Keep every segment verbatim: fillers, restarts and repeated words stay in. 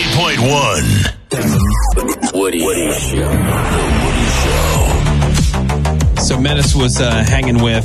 point one. Woody. Woody Show. Woody Show. So Menace was uh, hanging with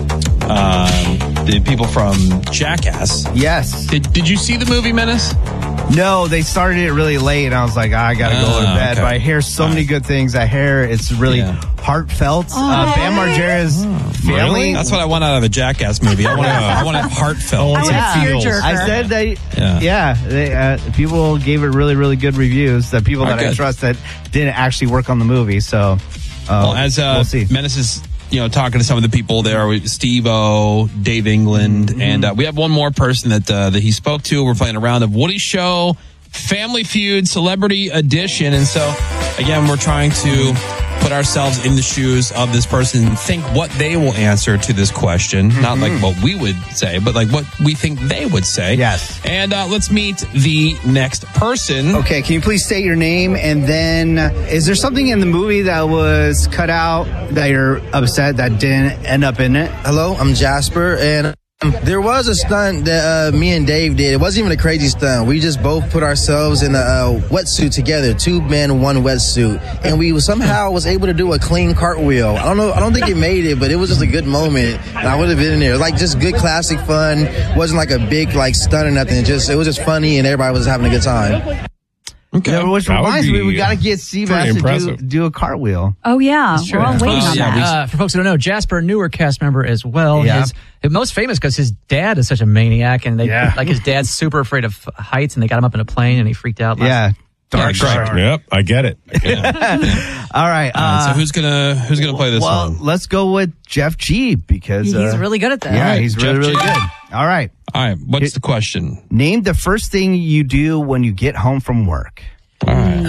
um, the people from Jackass. Yes. Did, did you see the movie Menace? No, they started it really late, and I was like, ah, I gotta go Oh, to bed. okay. But I hear so All many right. good things. I hear it's really Yeah. heartfelt. Uh, Bam Margera's family. That's what I want out of a Jackass movie. I want it, I want it heartfelt. I want Yeah. a tearjerker. I said they, Yeah. yeah, they, uh, people gave it really, really good reviews. The people Oh, that I good. trust that didn't actually work on the movie. So, uh, Well, as uh, we'll see. Menace is, you know, talking to some of the people there, Steve-O, Dave England, Mm-hmm. and uh, we have one more person that uh, that he spoke to. We're playing a round of Woody Show, Family Feud, Celebrity Edition, and so again, we're trying to put ourselves in the shoes of this person and think what they will answer to this question. Mm-hmm. Not like what we would say, but like what we think they would say. Yes. And uh, let's meet the next person. Okay, can you please state your name? And then, is there something in the movie that was cut out that you're upset that didn't end up in it? Hello, I'm Jasper, and um, there was a stunt that uh, me and Dave did. It wasn't even a crazy stunt. We just both put ourselves in a uh, wetsuit together, two men, one wetsuit, and we somehow was able to do a clean cartwheel. I don't know. I don't think it made it, but it was just a good moment, and I would have been in there. Like just good classic fun. Wasn't like a big like stunt or nothing. It just it was just funny, and everybody was having a good time. Okay. Yeah, which That would reminds me, be we got to get Steve pretty to do, impressive. do a cartwheel. Oh, yeah. true. We're all waiting Oh, on yeah, that. we- Uh, for folks who don't know, Jasper, a newer cast member as well. Yeah. His, his most famous because his dad is such a maniac, and they Yeah. like his dad's super afraid of heights, and they got him up in a plane, and he freaked out. Last Yeah. Dark Yeah, Star. Yep, I get it. I get it. All right. Uh, Uh, so who's gonna who's gonna play this well, one? let's go with Jeff G because He's uh, really good at that. Yeah, right, he's Jeff really, really G. good. All right. All right, what's the question? Name the first thing you do when you get home from work. All right.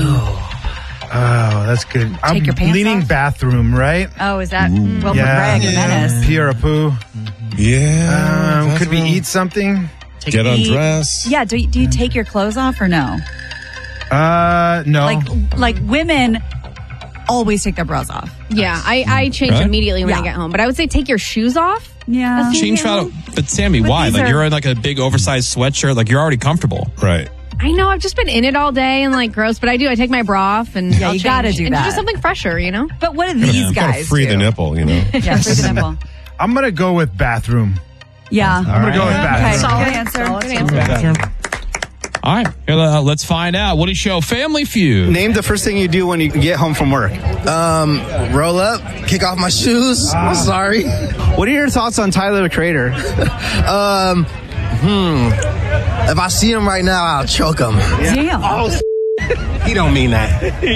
Oh, that's good. I'm Take your pants leaning off? bathroom, right? Oh, is that? Well, Yeah. for Greg, Menace. Pee or a poo. Yeah. Um, could we eat something? Get undressed. Yeah, do, do you take your clothes off or no? Uh, no. Like, like women always take their bras off. Yeah, I, I change Right? immediately when I Yeah. get home. But I would say take your shoes off. Yeah. As soon as you Change get out home. of, but Sammy, But why? these Like are- you're in like a big oversized sweatshirt, like you're already comfortable. Right. I know, I've just been in it all day and like gross, but I do. I take my bra off and Yeah, I'll you change gotta do into that. just something fresher, you know? But what do these Yeah. Gotta guys free do? the nipple, you know. Yeah, free the nipple. I'm going to go with bathroom. Yeah. I'm going to go with Okay, bathroom. good answer. Good answer. All right, here, uh, let's find out. Woody Show, Family Feud. Name the first thing you do when you get home from work. Um, roll up, kick off my shoes. I'm sorry. What are your thoughts on Tyler the Creator? Um, hmm. If I see him right now, I'll choke him. Damn. He don't mean that.